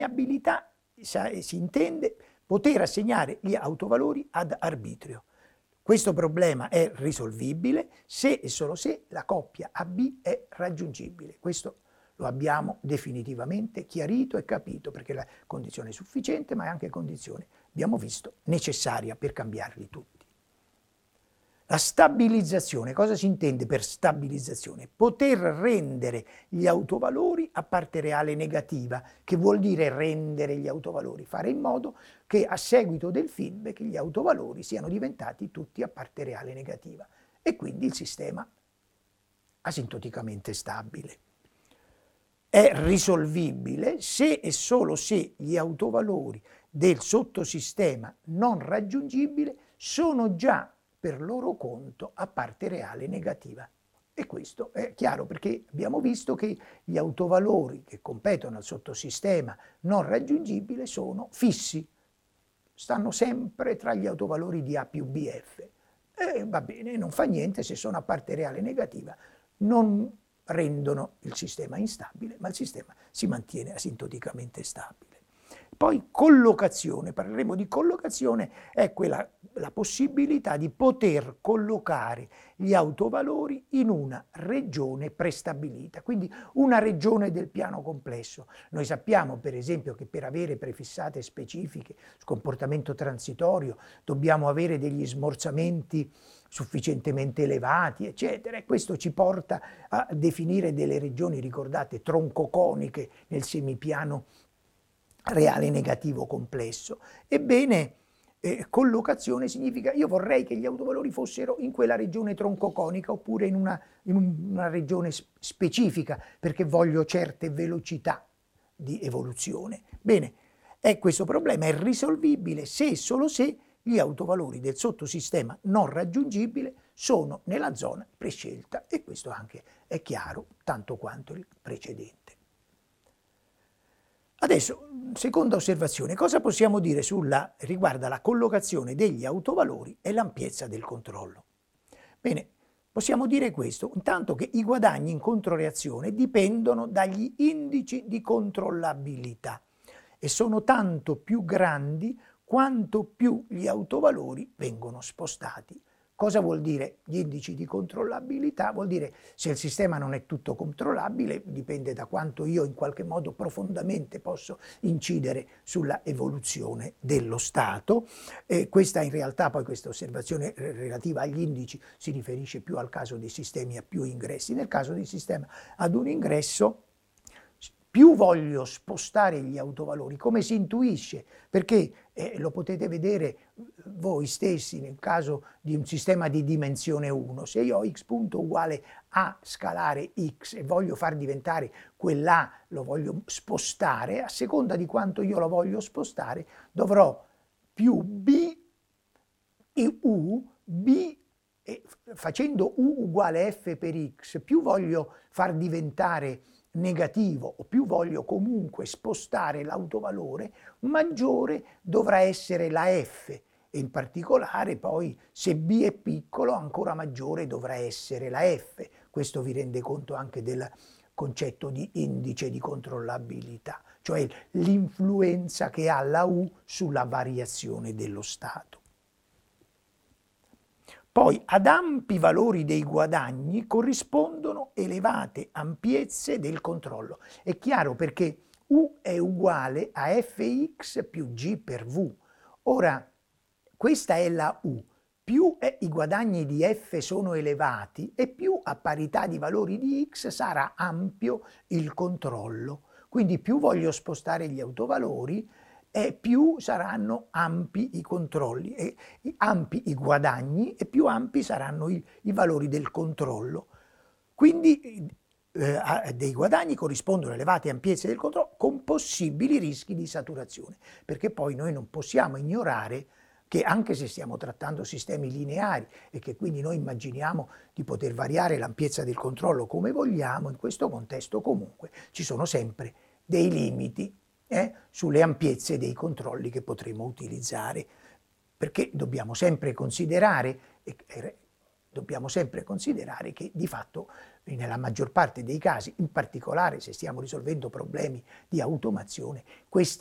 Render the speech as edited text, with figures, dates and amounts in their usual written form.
abilità si intende poter assegnare gli autovalori ad arbitrio. Questo problema è risolvibile se e solo se la coppia AB è raggiungibile. Questo lo abbiamo definitivamente chiarito e capito, perché la condizione è sufficiente, ma è anche condizione, abbiamo visto, necessaria per cambiarli tutti. La stabilizzazione, cosa si intende per stabilizzazione? Poter rendere gli autovalori a parte reale negativa, che vuol dire rendere gli autovalori, fare in modo che a seguito del feedback gli autovalori siano diventati tutti a parte reale negativa e quindi il sistema asintoticamente stabile. È risolvibile se e solo se gli autovalori del sottosistema non raggiungibile sono già per loro conto a parte reale negativa. E questo è chiaro perché abbiamo visto che gli autovalori che competono al sottosistema non raggiungibile sono fissi, stanno sempre tra gli autovalori di A più BF. E va bene, non fa niente se sono a parte reale negativa, non rendono il sistema instabile, ma il sistema si mantiene asintoticamente stabile. Poi collocazione, parleremo di collocazione, è la possibilità di poter collocare gli autovalori in una regione prestabilita, quindi una regione del piano complesso. Noi sappiamo per esempio che per avere prefissate specifiche sul comportamento transitorio dobbiamo avere degli smorzamenti sufficientemente elevati, eccetera, e questo ci porta a definire delle regioni, ricordate, troncoconiche nel semipiano reale negativo complesso. Ebbene, collocazione significa io vorrei che gli autovalori fossero in quella regione troncoconica oppure in una regione specifica perché voglio certe velocità di evoluzione. Bene, questo problema è risolvibile se e solo se gli autovalori del sottosistema non raggiungibile sono nella zona prescelta e questo anche è chiaro tanto quanto il precedente. Adesso, seconda osservazione, cosa possiamo dire riguardo alla collocazione degli autovalori e l'ampiezza del controllo? Bene, possiamo dire questo, intanto che i guadagni in controreazione dipendono dagli indici di controllabilità e sono tanto più grandi quanto più gli autovalori vengono spostati. Cosa vuol dire gli indici di controllabilità? Vuol dire se il sistema non è tutto controllabile, dipende da quanto io in qualche modo profondamente posso incidere sulla evoluzione dello stato. Questa in realtà, poi questa osservazione relativa agli indici si riferisce più al caso dei sistemi a più ingressi. Nel caso del sistema ad un ingresso, più voglio spostare gli autovalori, come si intuisce, perché lo potete vedere voi stessi nel caso di un sistema di dimensione 1, se io ho x punto uguale a scalare x e voglio far diventare quell'a, lo voglio spostare, a seconda di quanto io lo voglio spostare, dovrò più b e u, b facendo u uguale f per x, più voglio far diventare negativo o più voglio comunque spostare l'autovalore, maggiore dovrà essere la f e in particolare poi se b è piccolo ancora maggiore dovrà essere la f. Questo vi rende conto anche del concetto di indice di controllabilità, cioè l'influenza che ha la u sulla variazione dello stato. Poi ad ampi valori dei guadagni corrispondono elevate ampiezze del controllo. È chiaro perché U è uguale a Fx più G per V. Ora, questa è la U. Più i guadagni di F sono elevati e più a parità di valori di X sarà ampio il controllo. Quindi più voglio spostare gli autovalori, più saranno ampi i controlli, ampi i guadagni e più ampi saranno i valori del controllo. Quindi a dei guadagni corrispondono elevate ampiezze del controllo con possibili rischi di saturazione, perché poi noi non possiamo ignorare che anche se stiamo trattando sistemi lineari e che quindi noi immaginiamo di poter variare l'ampiezza del controllo come vogliamo, in questo contesto comunque ci sono sempre dei limiti sulle ampiezze dei controlli che potremo utilizzare, perché dobbiamo sempre considerare che di fatto nella maggior parte dei casi, in particolare se stiamo risolvendo problemi di automazione, questi